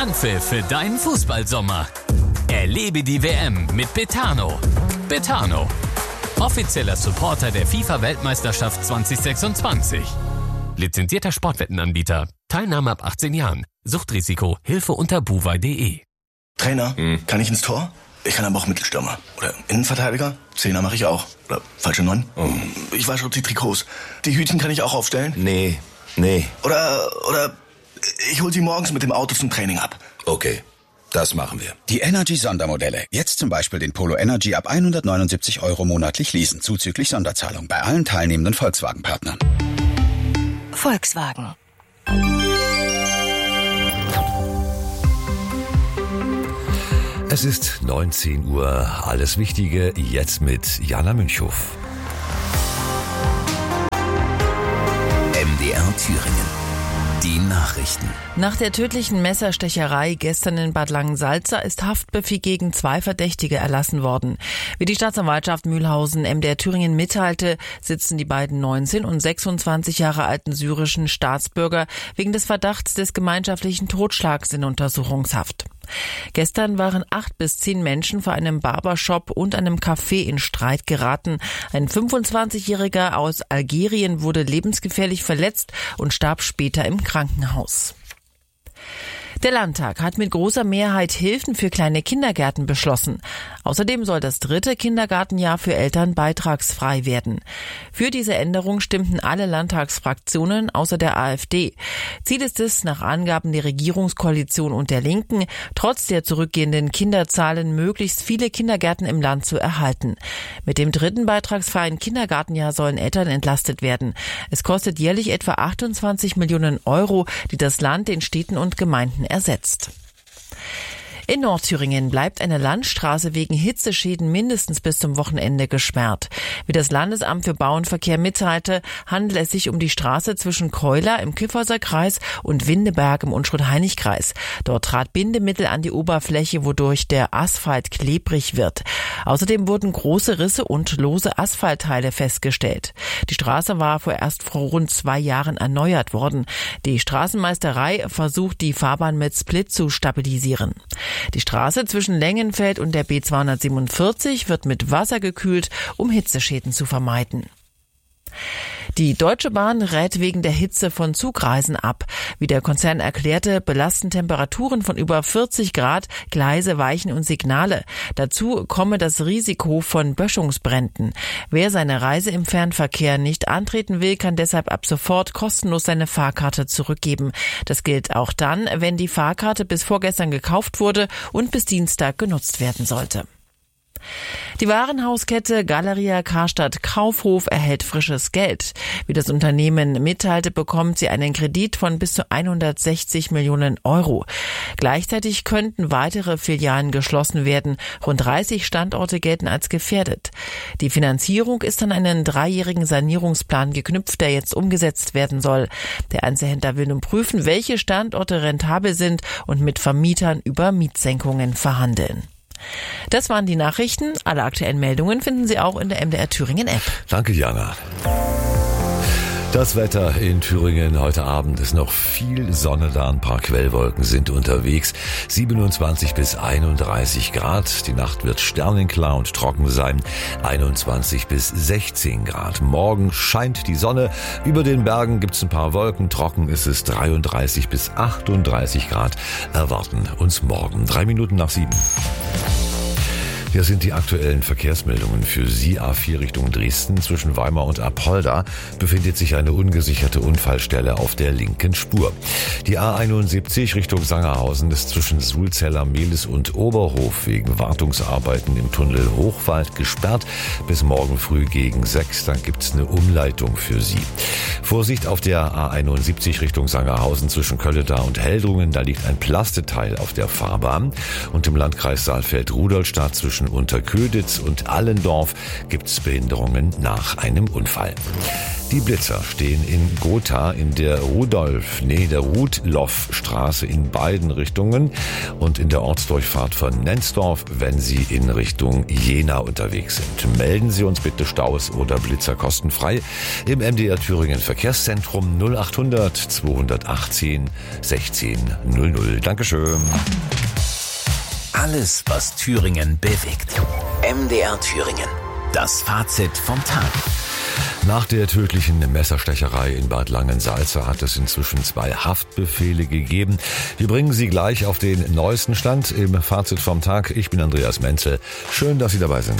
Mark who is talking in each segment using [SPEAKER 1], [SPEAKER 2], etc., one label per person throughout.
[SPEAKER 1] Anpfiff für deinen Fußballsommer. Erlebe die WM mit Betano. Betano, offizieller Supporter der FIFA-Weltmeisterschaft 2026. Lizenzierter Sportwettenanbieter. Teilnahme ab 18 Jahren. Suchtrisiko. Hilfe unter buwei.de.
[SPEAKER 2] Trainer, kann ich ins Tor? Ich kann aber auch Mittelstürmer. Oder Innenverteidiger? Zehner mache ich auch. Oder falsche 9? Ich wasche die Trikots. Die Hütchen kann ich auch aufstellen?
[SPEAKER 3] Nee.
[SPEAKER 2] Oder ich hol sie morgens mit dem Auto zum Training ab.
[SPEAKER 3] Okay, das machen wir.
[SPEAKER 4] Die Energy-Sondermodelle. Jetzt zum Beispiel den Polo Energy ab 179 € monatlich leasen, zuzüglich Sonderzahlung bei allen teilnehmenden Volkswagen-Partnern.
[SPEAKER 5] Volkswagen.
[SPEAKER 6] Es ist 19 Uhr. Alles Wichtige jetzt mit Jana Münchhoff.
[SPEAKER 7] MDR Thüringen. Die Nachrichten.
[SPEAKER 8] Nach der tödlichen Messerstecherei gestern in Bad Langensalza ist Haftbefehl gegen 2 Verdächtige erlassen worden. Wie die Staatsanwaltschaft Mühlhausen MDR Thüringen mitteilte, sitzen die beiden 19 und 26 Jahre alten syrischen Staatsbürger wegen des Verdachts des gemeinschaftlichen Totschlags in Untersuchungshaft. Gestern waren 8 bis 10 Menschen vor einem Barbershop und einem Café in Streit geraten. Ein 25-Jähriger aus Algerien wurde lebensgefährlich verletzt und starb später im Krankenhaus. Der Landtag hat mit großer Mehrheit Hilfen für kleine Kindergärten beschlossen. Außerdem soll das 3. Kindergartenjahr für Eltern beitragsfrei werden. Für diese Änderung stimmten alle Landtagsfraktionen außer der AfD. Ziel ist es, nach Angaben der Regierungskoalition und der Linken, trotz der zurückgehenden Kinderzahlen möglichst viele Kindergärten im Land zu erhalten. Mit dem 3. beitragsfreien Kindergartenjahr sollen Eltern entlastet werden. Es kostet jährlich etwa 28 Millionen €, die das Land den Städten und Gemeinden ersetzt. In Nordthüringen bleibt eine Landstraße wegen Hitzeschäden mindestens bis zum Wochenende gesperrt. Wie das Landesamt für Bau und Verkehr mitteilte, handelt es sich um die Straße zwischen Keuler im Kyffhäuser Kreis und Windeberg im Unstrut-Hainich-Kreis. Dort trat Bindemittel an die Oberfläche, wodurch der Asphalt klebrig wird. Außerdem wurden große Risse und lose Asphaltteile festgestellt. Die Straße war vorerst vor rund 2 Jahren erneuert worden. Die Straßenmeisterei versucht, die Fahrbahn mit Split zu stabilisieren. Die Straße zwischen Lengenfeld und der B247 wird mit Wasser gekühlt, um Hitzeschäden zu vermeiden. Die Deutsche Bahn rät wegen der Hitze von Zugreisen ab. Wie der Konzern erklärte, belasten Temperaturen von über 40 Grad Gleise, Weichen und Signale. Dazu komme das Risiko von Böschungsbränden. Wer seine Reise im Fernverkehr nicht antreten will, kann deshalb ab sofort kostenlos seine Fahrkarte zurückgeben. Das gilt auch dann, wenn die Fahrkarte bis vorgestern gekauft wurde und bis Dienstag genutzt werden sollte. Die Warenhauskette Galeria Karstadt Kaufhof erhält frisches Geld. Wie das Unternehmen mitteilte, bekommt sie einen Kredit von bis zu 160 Millionen €. Gleichzeitig könnten weitere Filialen geschlossen werden. Rund 30 Standorte gelten als gefährdet. Die Finanzierung ist an einen 3-jährigen Sanierungsplan geknüpft, der jetzt umgesetzt werden soll. Der Einzelhändler will nun prüfen, welche Standorte rentabel sind und mit Vermietern über Mietsenkungen verhandeln. Das waren die Nachrichten. Alle aktuellen Meldungen finden Sie auch in der MDR Thüringen App.
[SPEAKER 6] Danke, Jana. Das Wetter in Thüringen heute Abend ist noch viel Sonne da, ein paar Quellwolken sind unterwegs. 27 bis 31 Grad. Die Nacht wird sternenklar und trocken sein. 21 bis 16 Grad. Morgen scheint die Sonne. Über den Bergen gibt's ein paar Wolken. Trocken ist es. 33 bis 38 Grad erwarten uns morgen. 3 Minuten nach 7. Hier sind die aktuellen Verkehrsmeldungen für Sie. A4 Richtung Dresden. Zwischen Weimar und Apolda befindet sich eine ungesicherte Unfallstelle auf der linken Spur. Die A71 Richtung Sangerhausen ist zwischen Sulzeller, Mehlis und Oberhof wegen Wartungsarbeiten im Tunnel Hochwald gesperrt. Bis morgen früh gegen 6. Dann gibt's eine Umleitung für Sie. Vorsicht auf der A71 Richtung Sangerhausen zwischen Kölleda und Heldrungen. Da liegt ein Plasteteil auf der Fahrbahn. Und im Landkreis Saalfeld-Rudolstadt zwischen zwischen Unterköditz und Allendorf gibt es Behinderungen nach einem Unfall. Die Blitzer stehen in Gotha in der Rudloffstraße in beiden Richtungen und in der Ortsdurchfahrt von Nenzdorf, wenn Sie in Richtung Jena unterwegs sind. Melden Sie uns bitte Staus oder Blitzer kostenfrei im MDR Thüringen Verkehrszentrum 0800 218 16 00. Dankeschön.
[SPEAKER 7] Alles, was Thüringen bewegt. MDR Thüringen. Das Fazit vom Tag.
[SPEAKER 6] Nach der tödlichen Messerstecherei in Bad Langensalza hat es inzwischen 2 Haftbefehle gegeben. Wir bringen Sie gleich auf den neuesten Stand im Fazit vom Tag. Ich bin Andreas Menzel. Schön, dass Sie dabei sind.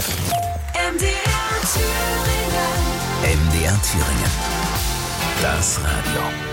[SPEAKER 7] MDR Thüringen. Das Radio.